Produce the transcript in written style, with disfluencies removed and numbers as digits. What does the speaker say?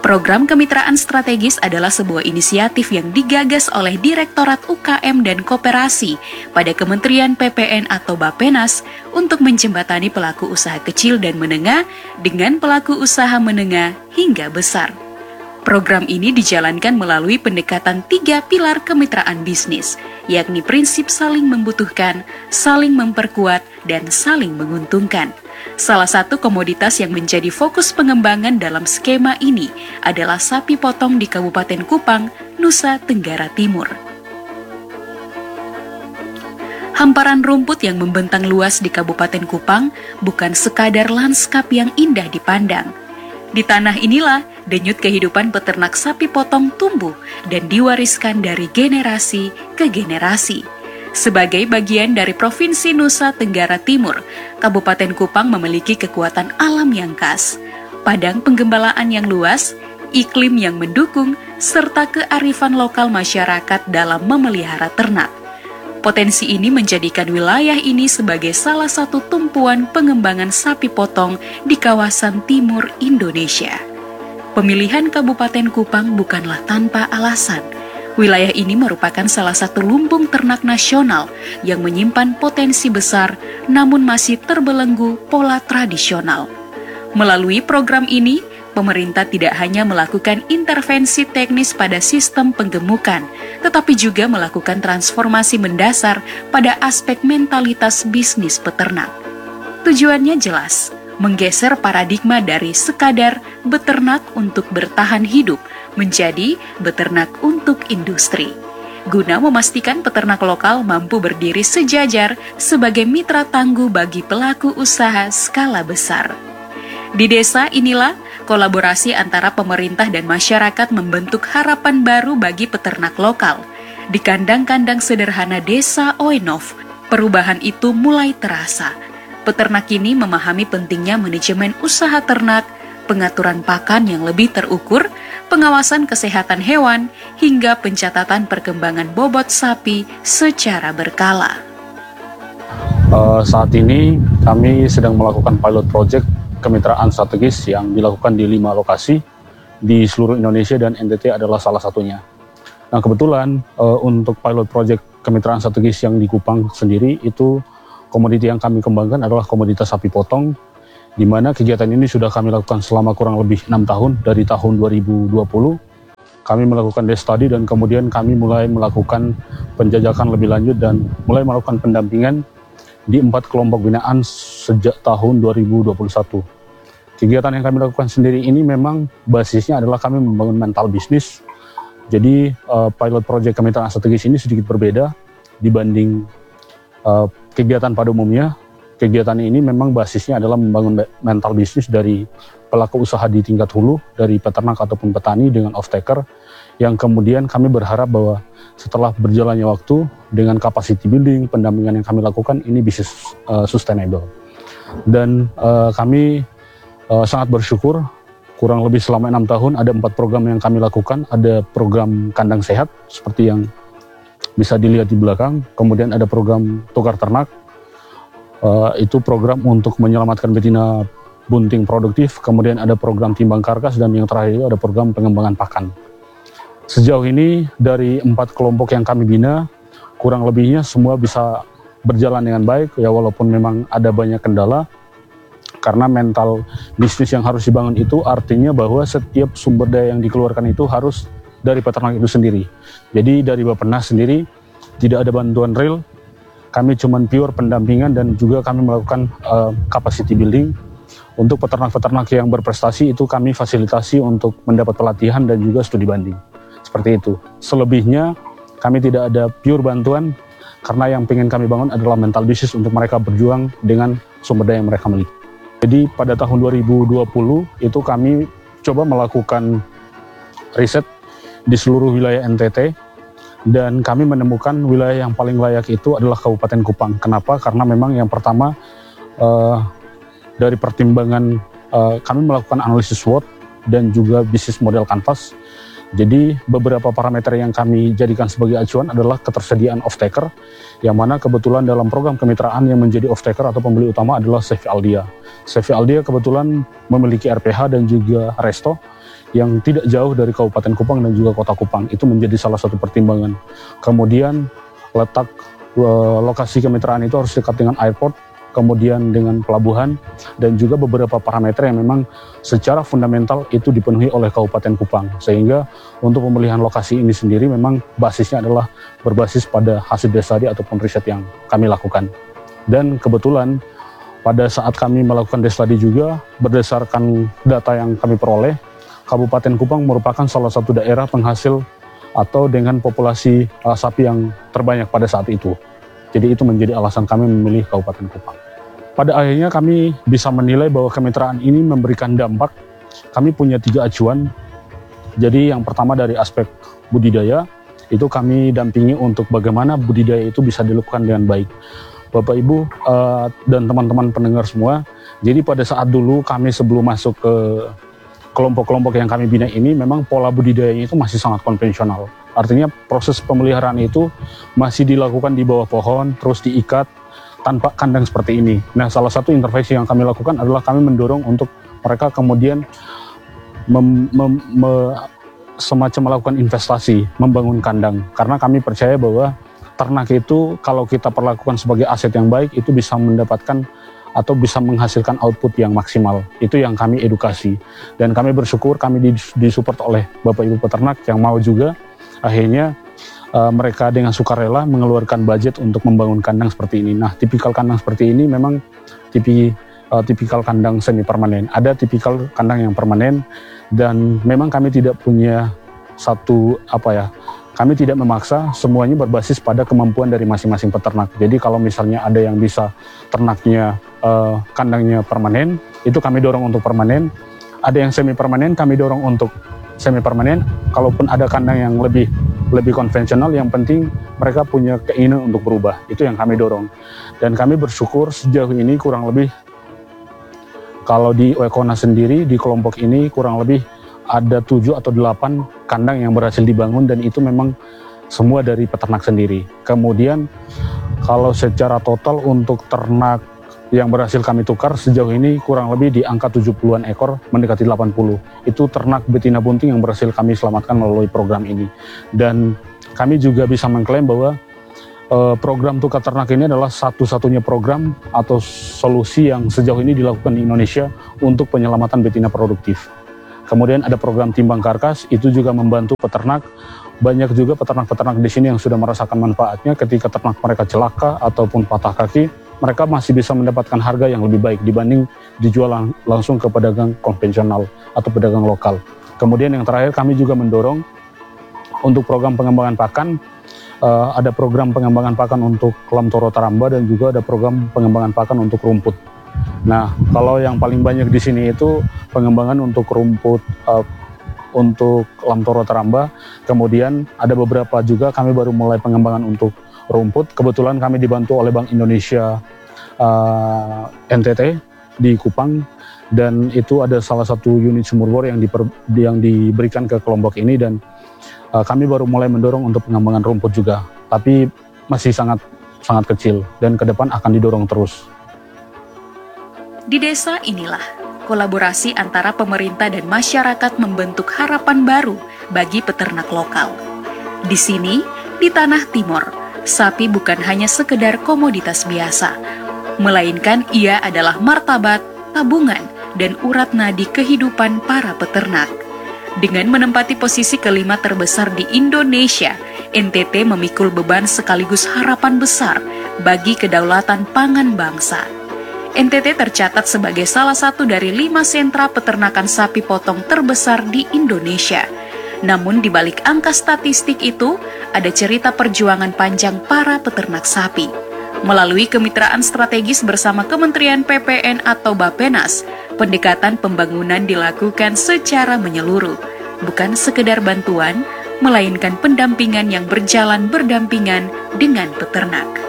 Program Kemitraan Strategis adalah sebuah inisiatif yang digagas oleh Direktorat UKM dan Koperasi pada Kementerian PPN atau Bappenas untuk menjembatani pelaku usaha kecil dan menengah dengan pelaku usaha menengah hingga besar. Program ini dijalankan melalui pendekatan 3 pilar kemitraan bisnis, yakni prinsip saling membutuhkan, saling memperkuat, dan saling menguntungkan. Salah satu komoditas yang menjadi fokus pengembangan dalam skema ini adalah sapi potong di Kabupaten Kupang, Nusa Tenggara Timur. Hamparan rumput yang membentang luas di Kabupaten Kupang bukan sekadar lanskap yang indah dipandang. Di tanah inilah denyut kehidupan peternak sapi potong tumbuh dan diwariskan dari generasi ke generasi. Sebagai bagian dari Provinsi Nusa Tenggara Timur, Kabupaten Kupang memiliki kekuatan alam yang khas, padang penggembalaan yang luas, iklim yang mendukung, serta kearifan lokal masyarakat dalam memelihara ternak. Potensi ini menjadikan wilayah ini sebagai salah satu tumpuan pengembangan sapi potong di kawasan timur Indonesia. Pemilihan Kabupaten Kupang bukanlah tanpa alasan. Wilayah ini merupakan salah satu lumbung ternak nasional yang menyimpan potensi besar namun masih terbelenggu pola tradisional. Melalui program ini, pemerintah tidak hanya melakukan intervensi teknis pada sistem penggemukan, tetapi juga melakukan transformasi mendasar pada aspek mentalitas bisnis peternak. Tujuannya jelas, menggeser paradigma dari sekadar beternak untuk bertahan hidup menjadi beternak untuk industri, guna memastikan peternak lokal mampu berdiri sejajar sebagai mitra tangguh bagi pelaku usaha skala besar. Di desa inilah kolaborasi antara pemerintah dan masyarakat membentuk harapan baru bagi peternak lokal. Di kandang-kandang sederhana desa Oenov, perubahan itu mulai terasa. Peternak ini memahami pentingnya manajemen usaha ternak, pengaturan pakan yang lebih terukur, pengawasan kesehatan hewan, hingga pencatatan perkembangan bobot sapi secara berkala. Saat ini kami sedang melakukan pilot project kemitraan strategis yang dilakukan di 5 lokasi di seluruh Indonesia dan NTT adalah salah satunya. Nah kebetulan untuk pilot project kemitraan strategis yang di Kupang sendiri itu komoditi yang kami kembangkan adalah komoditas sapi potong, di mana kegiatan ini sudah kami lakukan selama kurang lebih 6 tahun dari tahun 2020. Kami melakukan desk study dan kemudian kami mulai melakukan penjajakan lebih lanjut dan mulai melakukan pendampingan di 4 kelompok binaan sejak tahun 2021. Kegiatan yang kami lakukan sendiri ini memang basisnya adalah kami membangun mental bisnis. Jadi pilot project kemitraan strategis ini sedikit berbeda dibanding kegiatan pada umumnya. Kegiatan ini memang basisnya adalah membangun mental bisnis dari pelaku usaha di tingkat hulu, dari peternak ataupun petani dengan off-taker, yang kemudian kami berharap bahwa setelah berjalannya waktu dengan capacity building, pendampingan yang kami lakukan, ini bisnis sustainable. Dan kami sangat bersyukur, kurang lebih selama 6 tahun ada 4 program yang kami lakukan. Ada program kandang sehat, seperti yang bisa dilihat di belakang, kemudian ada program tukar ternak, itu program untuk menyelamatkan betina bunting produktif, kemudian ada program timbang karkas, dan yang terakhir itu ada program pengembangan pakan. Sejauh ini dari 4 kelompok yang kami bina, kurang lebihnya semua bisa berjalan dengan baik, ya walaupun memang ada banyak kendala, karena mental bisnis yang harus dibangun itu artinya bahwa setiap sumber daya yang dikeluarkan itu harus dari peternak itu sendiri. Jadi dari Bappenas sendiri tidak ada bantuan real, kami cuma pure pendampingan dan juga kami melakukan capacity building. Untuk peternak-peternak yang berprestasi itu kami fasilitasi untuk mendapat pelatihan dan juga studi banding. Seperti itu. Selebihnya kami tidak ada pure bantuan karena yang ingin kami bangun adalah mental bisnis untuk mereka berjuang dengan sumber daya yang mereka miliki. Jadi pada tahun 2020 itu kami coba melakukan riset di seluruh wilayah NTT. Dan kami menemukan wilayah yang paling layak itu adalah Kabupaten Kupang. Kenapa? Karena memang yang pertama dari pertimbangan kami melakukan analisis SWOT dan juga bisnis model canvas. Jadi beberapa parameter yang kami jadikan sebagai acuan adalah ketersediaan off-taker, yang mana kebetulan dalam program kemitraan yang menjadi off-taker atau pembeli utama adalah CV Aldia. CV Aldia kebetulan memiliki RPH dan juga resto, yang tidak jauh dari Kabupaten Kupang dan juga Kota Kupang. Itu menjadi salah satu pertimbangan. Kemudian letak lokasi kemitraan itu harus dekat dengan airport, kemudian dengan pelabuhan, dan juga beberapa parameter yang memang secara fundamental itu dipenuhi oleh Kabupaten Kupang. Sehingga untuk pemilihan lokasi ini sendiri memang basisnya adalah berbasis pada hasil desadi ataupun riset yang kami lakukan. Dan kebetulan pada saat kami melakukan desadi juga, berdasarkan data yang kami peroleh, Kabupaten Kupang merupakan salah satu daerah penghasil atau dengan populasi sapi yang terbanyak pada saat itu. Jadi itu menjadi alasan kami memilih Kabupaten Kupang. Pada akhirnya kami bisa menilai bahwa kemitraan ini memberikan dampak. Kami punya 3 acuan. Jadi yang pertama dari aspek budidaya, itu kami dampingi untuk bagaimana budidaya itu bisa dilakukan dengan baik. Bapak Ibu dan teman-teman pendengar semua, jadi pada saat dulu kami sebelum masuk ke kelompok-kelompok yang kami bina ini, memang pola budidayanya itu masih sangat konvensional. Artinya proses pemeliharaan itu masih dilakukan di bawah pohon, terus diikat tanpa kandang seperti ini. Nah, salah satu intervensi yang kami lakukan adalah kami mendorong untuk mereka kemudian semacam melakukan investasi, membangun kandang. Karena kami percaya bahwa ternak itu kalau kita perlakukan sebagai aset yang baik, itu bisa mendapatkan atau bisa menghasilkan output yang maksimal. Itu yang kami edukasi. Dan kami bersyukur kami disupport oleh Bapak Ibu peternak yang mau juga. Akhirnya mereka dengan sukarela mengeluarkan budget untuk membangun kandang seperti ini. Nah, tipikal kandang seperti ini memang tipikal kandang semi permanen. Ada tipikal kandang yang permanen, dan memang kami tidak punya kami tidak memaksa, semuanya berbasis pada kemampuan dari masing-masing peternak. Jadi kalau misalnya ada yang bisa ternaknya kandangnya permanen, itu kami dorong untuk permanen. Ada yang semi permanen, kami dorong untuk semi permanen. Kalaupun ada kandang yang lebih konvensional, yang penting mereka punya keinginan untuk berubah. Itu yang kami dorong. Dan kami bersyukur sejauh ini kurang lebih, kalau di Oekona sendiri, di kelompok ini kurang lebih ada 7 atau 8 kandang yang berhasil dibangun, dan itu memang semua dari peternak sendiri. Kemudian kalau secara total untuk ternak yang berhasil kami tukar sejauh ini kurang lebih di angka 70-an ekor, mendekati 80. Itu ternak betina bunting yang berhasil kami selamatkan melalui program ini. Dan kami juga bisa mengklaim bahwa program tukar ternak ini adalah satu-satunya program atau solusi yang sejauh ini dilakukan di Indonesia untuk penyelamatan betina produktif. Kemudian ada program timbang karkas, itu juga membantu peternak. Banyak juga peternak-peternak di sini yang sudah merasakan manfaatnya ketika ternak mereka celaka ataupun patah kaki, mereka masih bisa mendapatkan harga yang lebih baik dibanding dijual langsung ke pedagang konvensional atau pedagang lokal. Kemudian yang terakhir, kami juga mendorong untuk program pengembangan pakan. Ada program pengembangan pakan untuk Lamtoro Taramba dan juga ada program pengembangan pakan untuk rumput. Nah, kalau yang paling banyak di sini itu pengembangan untuk rumput untuk Lamtoro Taramba. Kemudian ada beberapa juga kami baru mulai pengembangan untuk rumput. Kebetulan kami dibantu oleh Bank Indonesia NTT di Kupang, dan itu ada salah satu unit sumur bor yang diberikan ke kelompok ini, dan kami baru mulai mendorong untuk pengembangan rumput juga, tapi masih sangat kecil dan ke depan akan didorong terus. Di desa inilah, kolaborasi antara pemerintah dan masyarakat membentuk harapan baru bagi peternak lokal. Di sini, di Tanah Timor, sapi bukan hanya sekedar komoditas biasa, melainkan ia adalah martabat, tabungan, dan urat nadi kehidupan para peternak. Dengan menempati posisi kelima terbesar di Indonesia, NTT memikul beban sekaligus harapan besar bagi kedaulatan pangan bangsa. NTT tercatat sebagai salah satu dari 5 sentra peternakan sapi potong terbesar di Indonesia. Namun di balik angka statistik itu, ada cerita perjuangan panjang para peternak sapi. Melalui kemitraan strategis bersama Kementerian PPN atau Bappenas, pendekatan pembangunan dilakukan secara menyeluruh. Bukan sekedar bantuan, melainkan pendampingan yang berjalan berdampingan dengan peternak.